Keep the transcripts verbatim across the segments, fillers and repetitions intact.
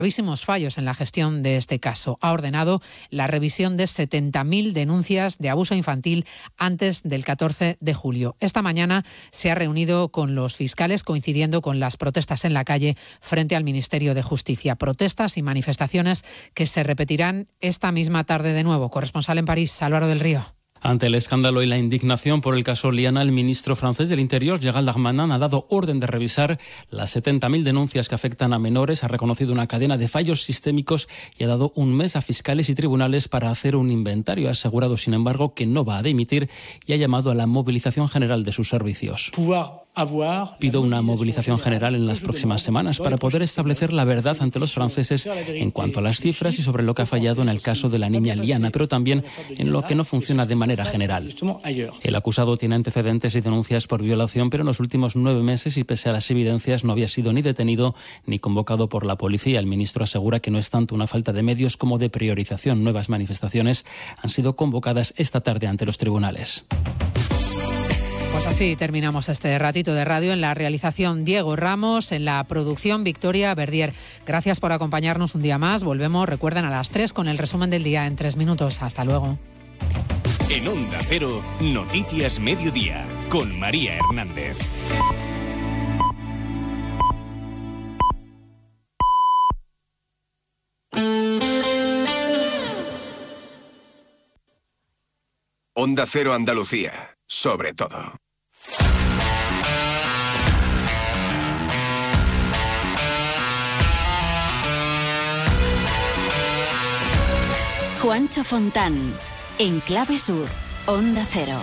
gravísimos fallos en la gestión de este caso. Ha ordenado la revisión de setenta mil denuncias de abuso infantil antes del catorce de julio. Esta mañana se ha reunido con los fiscales, coincidiendo con las protestas en la calle frente al Ministerio de Justicia. Protestas y manifestaciones que se repetirán esta misma tarde de nuevo. Corresponsal en París, Álvaro del Río. Ante el escándalo y la indignación por el caso Liana, el ministro francés del Interior, Gérald Darmanin, ha dado orden de revisar las setenta mil denuncias que afectan a menores, ha reconocido una cadena de fallos sistémicos y ha dado un mes a fiscales y tribunales para hacer un inventario. Ha asegurado, sin embargo, que no va a dimitir y ha llamado a la movilización general de sus servicios. Pido una movilización general en las próximas semanas para poder establecer la verdad ante los franceses en cuanto a las cifras y sobre lo que ha fallado en el caso de la niña Liana, pero también en lo que no funciona de manera general. El acusado tiene antecedentes y denuncias por violación, pero en los últimos nueve meses y pese a las evidencias no había sido ni detenido ni convocado por la policía. El ministro asegura que no es tanto una falta de medios como de priorización. Nuevas manifestaciones han sido convocadas esta tarde ante los tribunales. Pues así terminamos este ratito de radio. En la realización, Diego Ramos; en la producción, Victoria Verdier. Gracias por acompañarnos un día más. Volvemos, recuerden, a las tres con el resumen del día en tres minutos. Hasta luego. En Onda Cero, Noticias Mediodía, con María Hernández. Onda Cero Andalucía, sobre todo. Juancho Fontán, en Clave Sur, Onda Cero.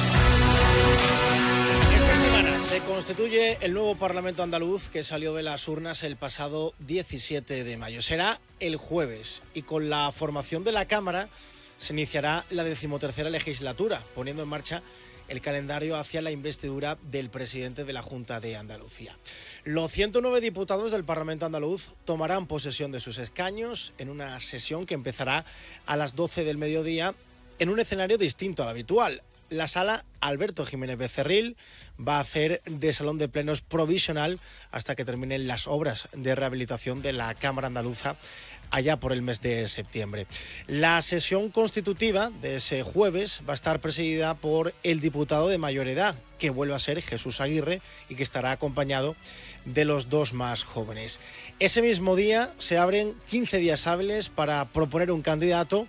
Esta semana se constituye el nuevo Parlamento andaluz que salió de las urnas el pasado diecisiete de mayo. Será el jueves y con la formación de la Cámara se iniciará la decimotercera legislatura, poniendo en marcha el calendario hacia la investidura del presidente de la Junta de Andalucía. Los ciento nueve diputados del Parlamento andaluz tomarán posesión de sus escaños en una sesión que empezará a las doce del mediodía en un escenario distinto al habitual. La sala Alberto Jiménez Becerril va a hacer de salón de plenos provisional hasta que terminen las obras de rehabilitación de la Cámara Andaluza allá por el mes de septiembre. La sesión constitutiva de ese jueves va a estar presidida por el diputado de mayor edad, que vuelve a ser Jesús Aguirre y que estará acompañado de los dos más jóvenes. Ese mismo día se abren quince días hábiles para proponer un candidato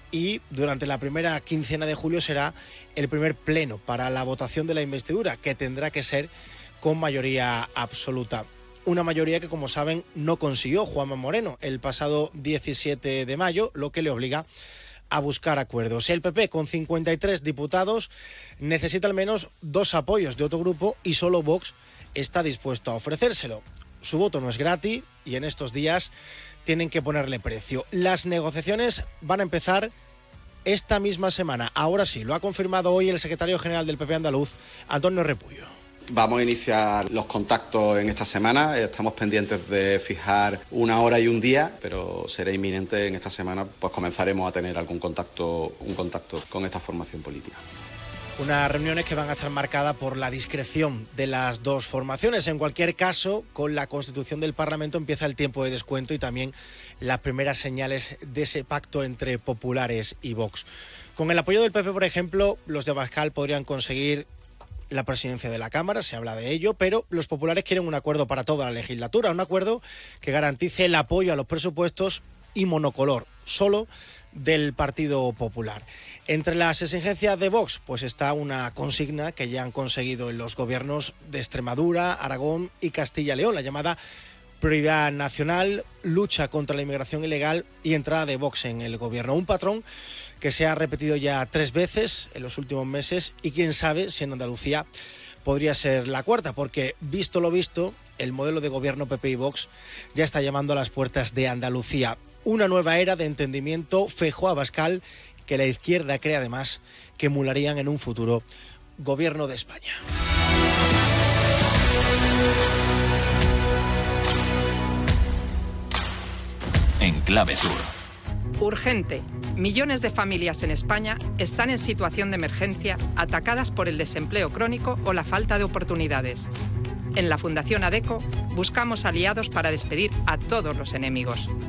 y durante la primera quincena de julio será el primer pleno para la votación de la investidura, que tendrá que ser con mayoría absoluta. Una mayoría que, como saben, no consiguió Juanma Moreno el pasado diecisiete de mayo, lo que le obliga a buscar acuerdos. El P P, con cincuenta y tres diputados, necesita al menos dos apoyos de otro grupo y solo Vox está dispuesto a ofrecérselo. Su voto no es gratis y en estos días tienen que ponerle precio. Las negociaciones van a empezar esta misma semana. Ahora sí, lo ha confirmado hoy el secretario general del P P andaluz, Antonio Repullo. Vamos a iniciar los contactos en esta semana, estamos pendientes de fijar una hora y un día, pero será inminente en esta semana, pues comenzaremos a tener algún contacto, un contacto con esta formación política. Unas reuniones que van a estar marcadas por la discreción de las dos formaciones. En cualquier caso, con la constitución del Parlamento empieza el tiempo de descuento y también las primeras señales de ese pacto entre populares y Vox. Con el apoyo del P P, por ejemplo, los de Abascal podrían conseguir la presidencia de la Cámara, se habla de ello, pero los populares quieren un acuerdo para toda la legislatura, un acuerdo que garantice el apoyo a los presupuestos y monocolor, solo del Partido Popular. Entre las exigencias de Vox, pues está una consigna que ya han conseguido en los gobiernos de Extremadura, Aragón y Castilla y León, la llamada prioridad nacional, lucha contra la inmigración ilegal y entrada de Vox en el gobierno. Un patrón que se ha repetido ya tres veces en los últimos meses y quién sabe si en Andalucía podría ser la cuarta, porque visto lo visto, el modelo de gobierno P P y Vox ya está llamando a las puertas de Andalucía. Una nueva era de entendimiento Feijóo-Abascal que la izquierda cree además que emularían en un futuro gobierno de España. En Clave Sur. Urgente. Millones de familias en España están en situación de emergencia, atacadas por el desempleo crónico o la falta de oportunidades. En la Fundación ADECO buscamos aliados para despedir a todos los enemigos.